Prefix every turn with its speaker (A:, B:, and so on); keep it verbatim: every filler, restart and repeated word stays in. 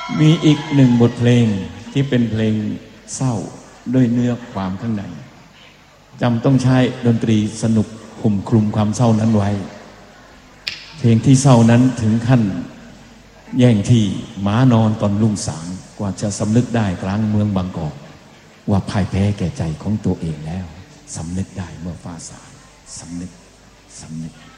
A: มีอีกหนึ่งบทเพลงที่เป็นเพลงเศร้าด้วยเนื้อความข้างในจำต้องใช้ดนตรีสนุกห่มคลุมความเศร้านั้นไว้เพลงที่เศร้านั้นถึงขั้นแย่งที่หมานอนตอนรุ่งสางกว่าจะสำนึกได้กลางเมืองบางกอกว่าพ่ายแพ้แก่ใจของตัวเองแล้วสำนึกได้เมื่อฟ้าสางสำนึกสำนึก